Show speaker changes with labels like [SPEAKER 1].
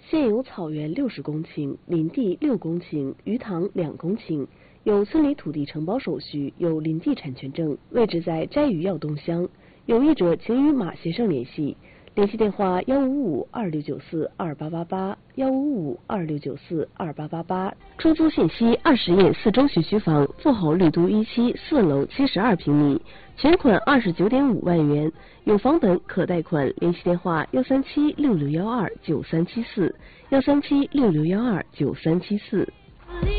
[SPEAKER 1] 现有草原60公顷，林地6公顷，鱼塘2公顷，有村里土地承包手续，有林地产权证，位置在斋鱼要东乡。有意者请与马先生联系，联系电话155-2694-2888，155-2694-2888。出租信息：20眼4中学区房，富豪绿都1期4楼72平米，全款29.5万元，有房本可贷款。联系电话：13766129374，13766129374。